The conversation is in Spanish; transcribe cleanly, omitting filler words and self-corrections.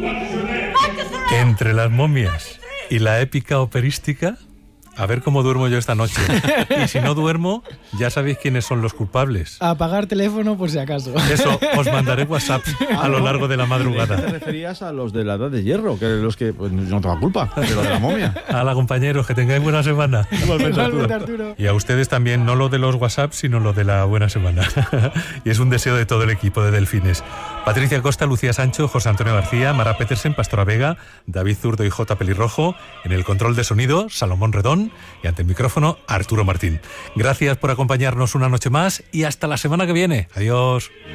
Entre las momias y la épica operística, a ver cómo duermo yo esta noche. Y si no duermo, ya sabéis quiénes son los culpables. Apagar teléfono por si acaso. Eso, os mandaré WhatsApp a lo largo de la madrugada. ¿Te referías a los de la edad de hierro? Que los que pues, no tengo culpa, de lo de la momia. Hala, compañeros, que tengáis buena semana. Igualmente, Arturo. Y a ustedes también, no lo de los WhatsApp, sino lo de la buena semana. Y es un deseo de todo el equipo de Delfines. Patricia Costa, Lucía Sancho, José Antonio García, Mara Petersen, Pastora Vega, David Zurdo y J. Pelirrojo. En el control de sonido, Salomón Redón. Y ante el micrófono, Arturo Martín. Gracias por acompañarnos una noche más y hasta la semana que viene. Adiós.